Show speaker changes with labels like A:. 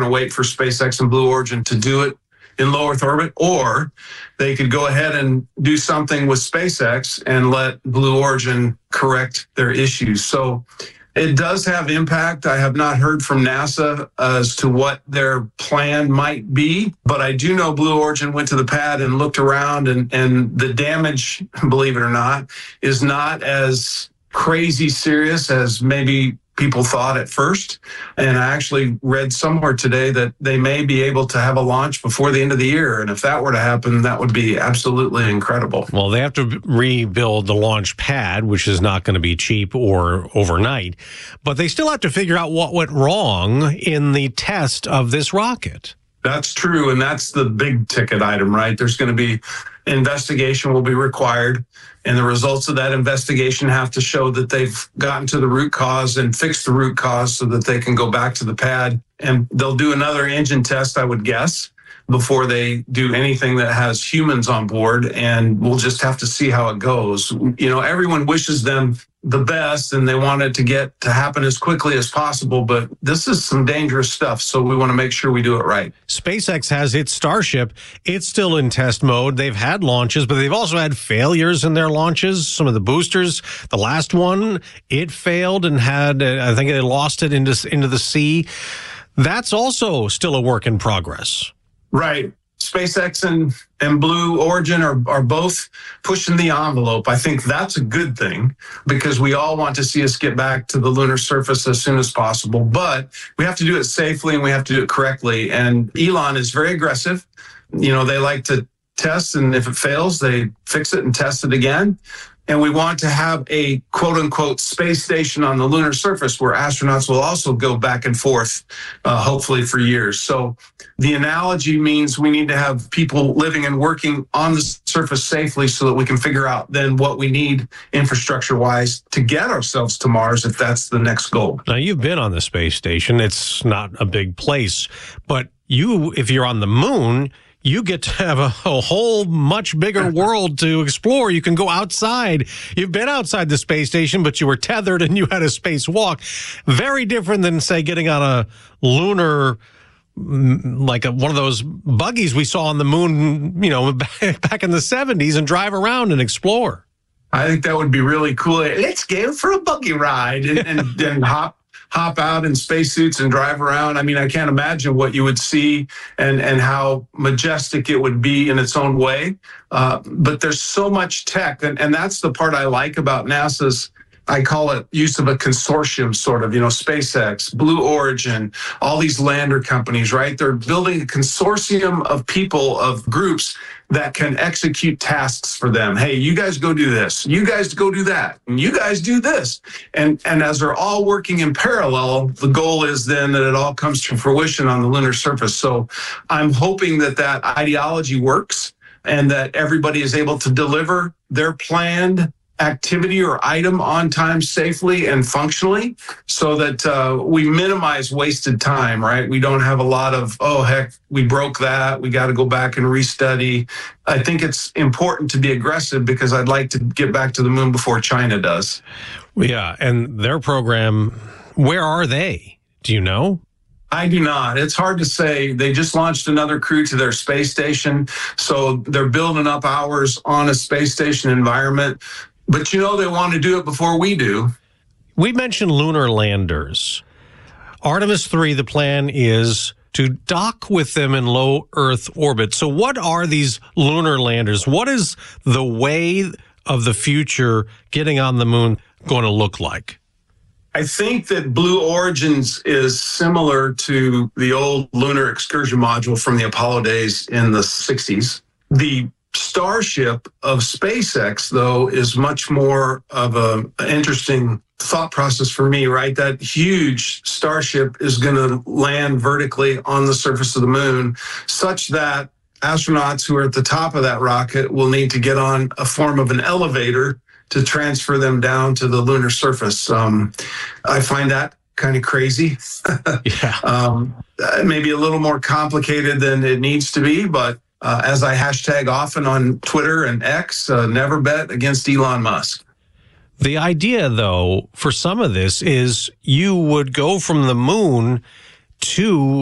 A: to wait for SpaceX and Blue Origin to do it in low Earth orbit, or they could go ahead and do something with SpaceX and let Blue Origin correct their issues. So it does have impact. I have not heard from NASA as to what their plan might be, but I do know Blue Origin went to the pad and looked around, and the damage, believe it or not, is not as crazy serious as maybe people thought at first. And I actually read somewhere today that they may be able to have a launch before the end of the year. And if that were to happen, that would be absolutely incredible.
B: Well, they have to rebuild the launch pad, which is not going to be cheap or overnight. But they still have to figure out what went wrong in the test of this rocket.
A: That's true. And that's the big ticket item, right? There's going to be investigation will be required. And the results of that investigation have to show that they've gotten to the root cause and fixed the root cause so that they can go back to the pad. And they'll do another engine test, I would guess, before they do anything that has humans on board. And we'll just have to see how it goes. You know, everyone wishes them the best and they want it to happen as quickly as possible. But this is some dangerous stuff. So we want to make sure we do it right.
B: SpaceX has its Starship. It's still in test mode. They've had launches, but they've also had failures in their launches. Some of the boosters, the last one, it failed and had, I think they lost it into the sea. That's also still a work in progress.
A: Right. SpaceX and Blue Origin are both pushing the envelope. I think that's a good thing because we all want to see us get back to the lunar surface as soon as possible. But we have to do it safely and we have to do it correctly. And Elon is very aggressive. You know, they like to test, and if it fails, they fix it and test it again. And we want to have a quote unquote space station on the lunar surface where astronauts will also go back and forth, hopefully for years. So the analogy means we need to have people living and working on the surface safely so that we can figure out then what we need infrastructure wise to get ourselves to Mars if that's the next goal.
B: Now, you've been on the space station. It's not a big place, but if you're on the moon, you get to have a whole much bigger world to explore. You can go outside. You've been outside the space station, but you were tethered and you had a spacewalk. Very different than, say, getting on a lunar, like one of those buggies we saw on the moon, you know, back in the 70s and drive around and explore.
A: I think that would be really cool. Let's go for a buggy ride and hop out in spacesuits and drive around. I mean, I can't imagine what you would see and how majestic it would be in its own way. But there's so much tech. And that's the part I like about NASA's, I call it use of a consortium, sort of, you know, SpaceX, Blue Origin, all these lander companies, right? They're building a consortium of people, of groups that can execute tasks for them. Hey, you guys go do this. You guys go do that. And you guys do this. And as they're all working in parallel, the goal is then that it all comes to fruition on the lunar surface. So I'm hoping that that ideology works and that everybody is able to deliver their planned activity or item on time safely and functionally so that we minimize wasted time, right? We don't have a lot of, oh, heck, we broke that. We got to go back and restudy. I think it's important to be aggressive because I'd like to get back to the moon before China does.
B: Yeah, and their program, where are they? Do you know?
A: I do not. It's hard to say. They just launched another crew to their space station, so they're building up hours on a space station environment. But, you know, they want to do it before we do.
B: We mentioned lunar landers. Artemis 3, the plan is to dock with them in low Earth orbit. So what are these lunar landers? What is the way of the future getting on the moon going to look like?
A: I think that Blue Origins is similar to the old lunar excursion module from the Apollo days in the 60s. The Starship of SpaceX, though, is much more of an interesting thought process for me, right? That huge Starship is going to land vertically on the surface of the moon, such that astronauts who are at the top of that rocket will need to get on a form of an elevator to transfer them down to the lunar surface. I find that kind of crazy.
B: Yeah.
A: Maybe a little more complicated than it needs to be, but as I hashtag often on Twitter and X, never bet against Elon Musk.
B: The idea, though, for some of this is you would go from the moon to